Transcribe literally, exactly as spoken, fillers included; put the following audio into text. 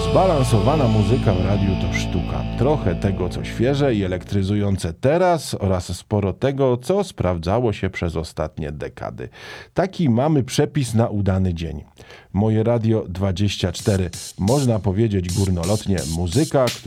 Zbalansowana muzyka w radiu to sztuka. Trochę tego, co świeże i elektryzujące teraz oraz sporo tego, co sprawdzało się przez ostatnie dekady. Taki mamy przepis na udany dzień. Moje Radio dwadzieścia cztery. Można powiedzieć górnolotnie muzyka, która